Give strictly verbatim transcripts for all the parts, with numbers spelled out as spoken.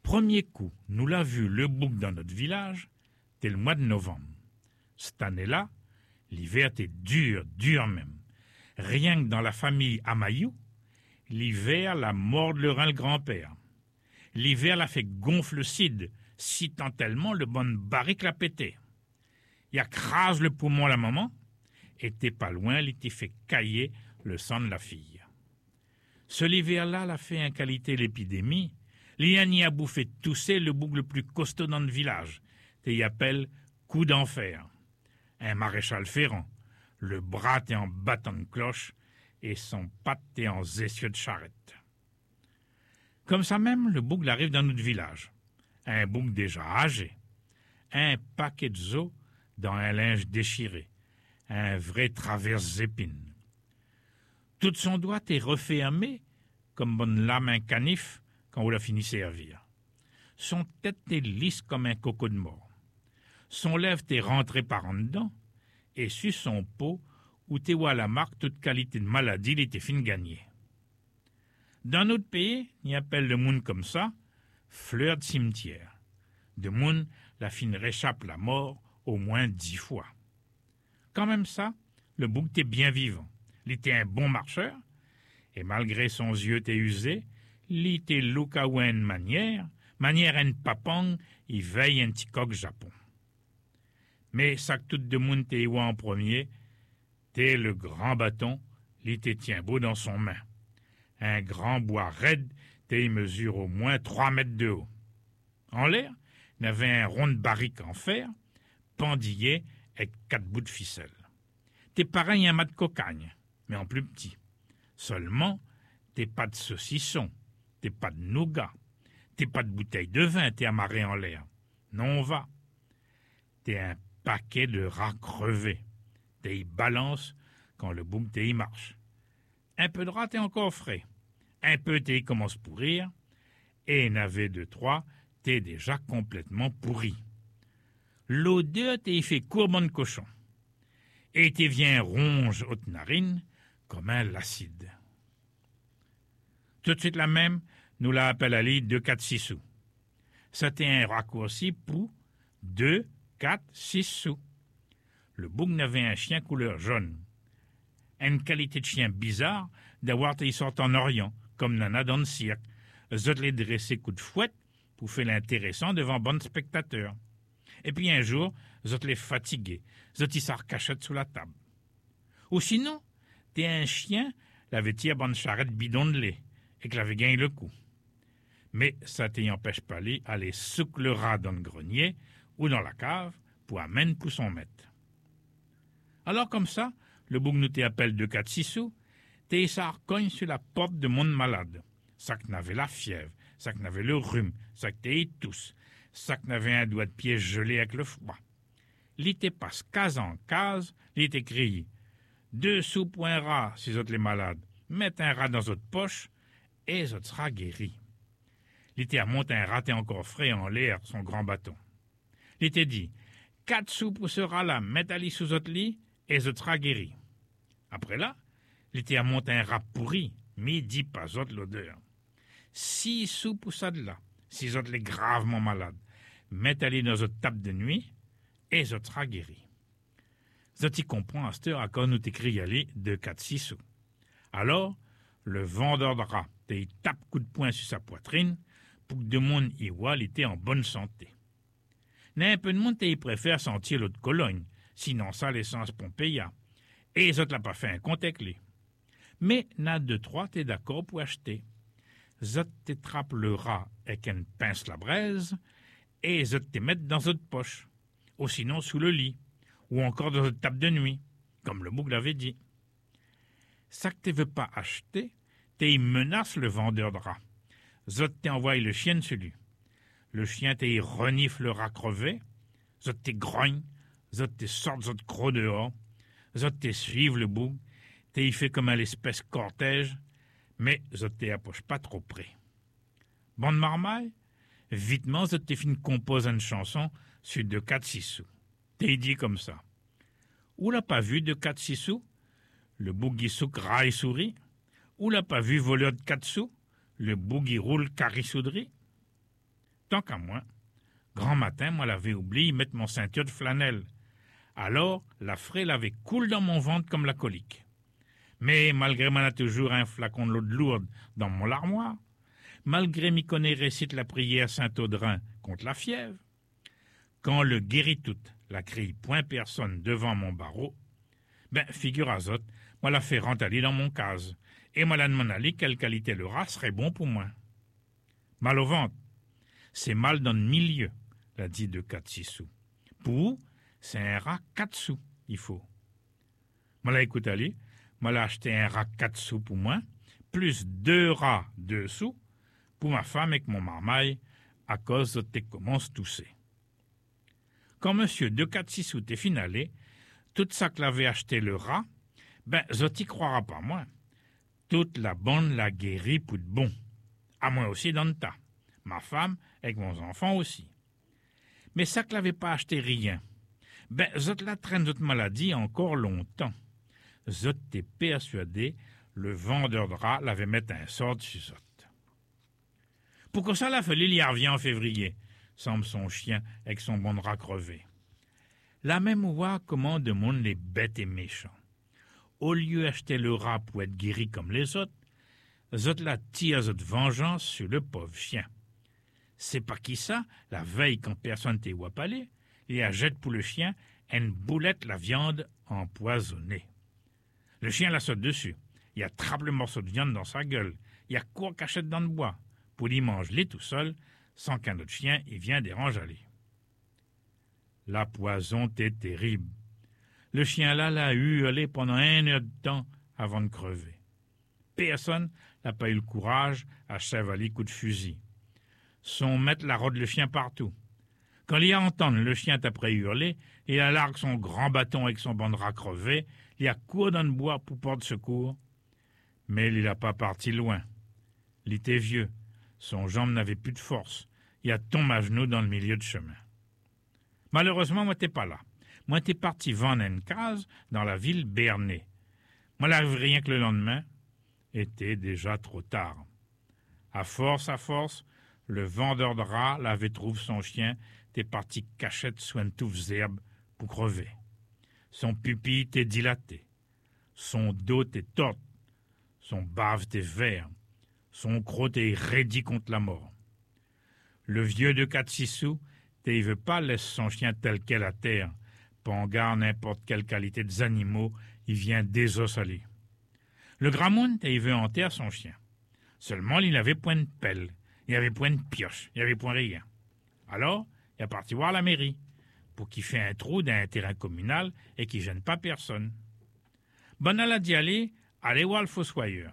Premier coup, nous l'a vu le bouc dans notre village, c'était le mois de novembre. Cette année-là, l'hiver était dur, dur même. Rien que dans la famille Amayou, l'hiver l'a mordre le rein le grand-père. L'hiver l'a fait gonfle le cide, si tant tellement le bon barrique l'a pété. Il a crase le poumon la maman, et t'es pas loin, il t'y fait cailler le sang de la fille. Ce hiver-là l'a fait inqualité l'épidémie, l'I y a bouffé tousser le bouc le plus costaud dans le village, t'es y appelle coup d'enfer. Un maréchal ferrant, le bras t'es en battant de cloche, et son patte t'es en zessieu de charrette. Comme ça même, le bouc arrive dans notre village. Un bouc déjà âgé. Un paquet de os dans un linge déchiré. Un vrai traverse épines. Tout son doigt est refermé comme bonne lame un canif quand on l'a fini servir. Son tête est lisse comme un coco de mort. Son lèvre est rentré par en dedans et sur son peau où t'es vois la marque toute qualité de maladie il était fin gagné. Dans notre pays, on appelle le monde comme ça fleur de cimetière. De monde, la fine réchappe la mort au moins dix fois. Quand même ça, le bouc était bien vivant. Il était un bon marcheur, et malgré son yeux t'es usé, il était louka ou une manière, manière un papang, il veille un petit coq japon. Mais ça que tout de monde t'es en premier, t'es le grand bâton, il te tient beau dans son main. Un grand bois raide, t'es mesure au moins trois mètres de haut. En l'air, il y avait un rond de barrique en fer, pendillé avec quatre bouts de ficelle. T'es pareil à un mat de cocagne, mais en plus petit. Seulement, t'es pas de saucisson, t'es pas de nougat, t'es pas de bouteille de vin, t'es amarré en l'air. Non, on va. T'es un paquet de rats crevés. T'es y balance quand le bouc t'es y marche. Un peu de rat t'es encore frais. Un peu t'es y commence pourrir. Et n'avait de trois, t'es déjà complètement pourri. L'odeur t'es y fait courbon de cochon. Et t'es vient ronge haute narine comme un lacide. Tout de suite la même, nous la appelle à l'île deux, quatre, six sous. C'était un raccourci pour deux, quatre, six sous. Le bouc n'avait un chien couleur jaune. Une qualité de chien bizarre d'avoir été sorti en Orient, comme nana dans le cirque. Zot les dressé coup de fouette pour faire l'intéressant devant bon spectateur. Et puis un jour, zot les fatigué, zot y s'en cachette sous la table. Ou sinon, t'es un chien, l'avait tiré bonne charrette bidon de lait, et que l'avait gagné le coup. Mais ça t'y empêche pas aller aller souque le rat dans le grenier ou dans la cave pour amener pour son maître. Alors comme ça, le bouc nous t'appelle de quatre six sous, t'es ça cogne sur la porte de monde malade. Ça que n'avait la fièvre, ça que n'avait le rhume, ça que t'es tous, ça que n'avait un doigt de pied gelé avec le froid. L'ité passe case en case, l'ité crié. Deux sous pour un rat, si vous êtes les malades. Mettez un rat dans votre poche, et vous sera guéri. L'ité a monté un rat et encore frais en l'air, son grand bâton. L'ité dit, quatre sous pour ce rat-là, mettez-le sous votre lit, et vous sera guéri. Après là, l'ité a monté un rat pourri, mais il dit pas autre l'odeur. Six sous pour ça de là, si vous êtes les gravement malades. Mettez-le dans votre table de nuit, et vous sera guéri. Zoti comprend à cette heure à quoi nous t'écrit aller de quatre six sous. Alors, le vendeur de rats, il tape coup de poing sur sa poitrine pour que de monde y voit, il était en bonne santé. N'a un peu de monde, il préfère sentir l'autre Cologne, sinon ça l'essence Pompeia. Et les autres l'a pas fait un compte avec lui. Mais n'a deux trois, t'es d'accord pour acheter. Zot t'attrape le rat avec une pince la braise, et zot te mettre dans votre poche, ou sinon sous le lit, ou encore dans votre table de nuit, comme le bouc l'avait dit. Ça que tu veux pas acheter, t'es menace le vendeur de rats. Zot t'envoie le chien sur lui. Le chien t'es renifle le rat crevé, zot t'es grogne, zot t'es sort zot gros dehors, zot t'es suivre le bouc, t'es fait comme un espèce cortège, mais zot t'es approche pas trop près. Bande marmaille, vitement zot t'es fin compose une chanson sur de quatre six sous. T'es dit comme ça. Ou l'a pas vu de quatre six sous? Le bouc souk raille sourit. Ou l'a pas vu voleur de quatre sous? Le bouc roule carissoudri. Tant qu'à moi, grand matin, moi l'avais oublié mettre mon ceinture de flanelle. Alors, la frêle avait coule dans mon ventre comme la colique. Mais malgré moi, toujours un flacon de l'eau de lourde dans mon larmoire, malgré m'y connaît récite la prière Saint-Audrin contre la fièvre, quand le guérit-tout la crie point personne devant mon barreau, ben, figure à zot, moi la fait rentrer dans mon case, et moi la demande ali quelle qualité le rat serait bon pour moi. Mal au ventre, c'est mal dans le milieu, l'a dit de quatre six sous. Pour, c'est un rat quatre sous, il faut. Moi la écoute ali, moi la acheté un rat quatre sous pour moi, plus deux rats deux sous, pour ma femme avec mon marmaille, à cause de tes commences tousser. Quand monsieur de quatre six sous t'est finalé, tout ça que l'avait acheté le rat, ben, zot y croira pas, moi. Toute la bande l'a guéri pour de bon. À moi aussi dans le tas. Ma femme, avec mon enfant aussi. Mais ça que l'avait pas acheté rien. Ben, zot la traîne d'autres maladies encore longtemps. Zot t'est persuadé, le vendeur de rats l'avait mis un sort sur zot. Pourquoi ça l'a fallu l'y revient en février, semble son chien avec son bon rat crevé. La même voix comment demandent les bêtes et méchants. Au lieu d'acheter le rat pour être guéri comme les autres, zot la tire zot vengeance sur le pauvre chien. C'est pas qui ça, la veille quand personne t'est wapalé, il a jette pour le chien une boulette la viande empoisonnée. Le chien la saute dessus, il attrape le morceau de viande dans sa gueule, il a court cachette dans le bois, pour y manger tout seul, sans qu'un autre chien y vienne déranger aller. La poison était terrible. Le chien-là l'a hurlé pendant un heure de temps avant de crever. Personne n'a pas eu le courage à chavaler coup de fusil. Son maître la rôde le chien partout. Quand il a entendu le chien après hurler, il a largué son grand bâton avec son banc de rat crevé, il a couru dans le bois pour porter secours. Mais il n'a pas parti loin. Il était vieux, son jambe n'avait plus de force, il a tombé à genoux dans le milieu de chemin. Malheureusement, moi, t'es pas là. Moi, t'es parti vendre une case dans la ville Bernay. Moi, l'arrive rien que le lendemain, était déjà trop tard. À force, à force, le vendeur de rats l'avait trouvé son chien, t'es parti cachette sous une touffe d'herbe pour crever. Son pupille était dilaté, son dos était torte, son bave était vert, son croc était raidi contre la mort. Le vieux de quatre six sous, il veut pas laisser son chien tel quel à terre, pas en garde n'importe quelle qualité des animaux, il vient désossaler. Le gramoun, il veut enterrer son chien. Seulement, il n'avait point de pelle, il n'avait point de pioche, il n'avait point rien. Alors, il est parti voir la mairie, pour qu'il fait un trou dans un terrain communal et qu'il gêne pas personne. Bon, elle a dit aller, allez voir le fossoyeur.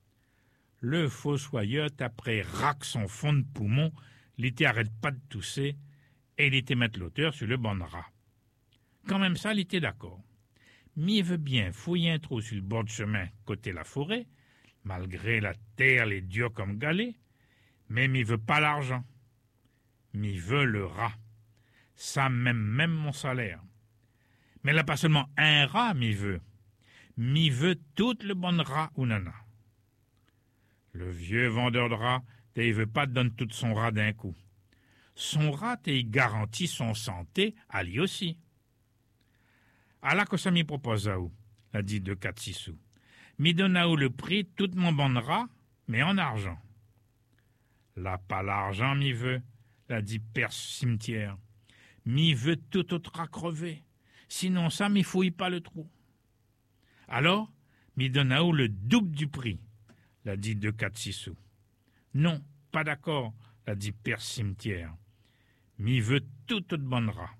Le fossoyeur, après rac son fond de poumon, il arrête pas de tousser, et il était mettre l'auteur sur le banc de rat. Quand même ça, il était d'accord. Mais il veut bien fouiller un trou sur le bord de chemin, côté la forêt, malgré la terre les dure comme galets, mais il veut pas l'argent. Mais il veut le rat. Ça même même mon salaire. Mais là, pas seulement un rat, m'y veut. M'y veut tout le bon de rat ou nana. Le vieux vendeur de rats, il veut pas donner tout son rat d'un coup. Son rat, il garantit son santé à lui aussi. À la que ça m'y propose à où, l'a dit de quatre six sous. M'y donne à où le prix tout mon bon de rat, mais en argent. Là, pas l'argent, m'y veut, l'a dit Perce Cimetière. M'y veut tout autre rat crevé. Sinon ça, m'y fouille pas le trou. Alors, m'y donne à où le double du prix, l'a dit de quatre six sous. Non, pas d'accord, l'a dit Perce Cimetière. M'y veut tout autre bon rat.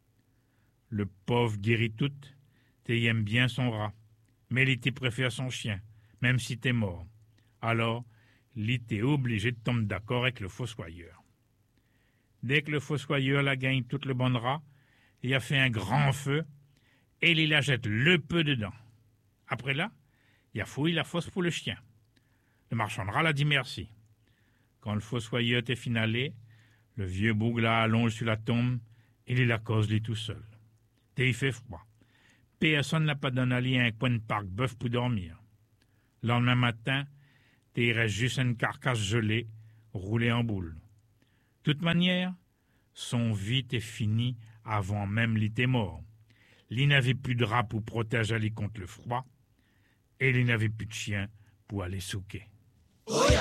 Le pauvre guérit tout, t'y aime bien son rat, mais il t'y préfère son chien, même si t'es mort. Alors, il était obligé de tomber d'accord avec le fossoyeur. Dès que le fossoyeur la gagne tout le bon rat, il a fait un grand feu et il la jette le peu dedans. Après là, il a fouillé la fosse pour le chien. Le marchand de rat l'a dit merci. Quand le fossoyeur était finalé, le vieux bougla allonge sur la tombe et il la cause lui tout seul. Et il fait froid. Personne n'a pas donné à lui un coin de parc bœuf pour dormir. Le lendemain matin, il reste juste une carcasse gelée, roulée en boule. toute manière, son vie était finie avant même il était mort. Il n'avait plus de rats pour protéger les contre le froid et il n'avait plus de chien pour aller souquer. Oh yeah!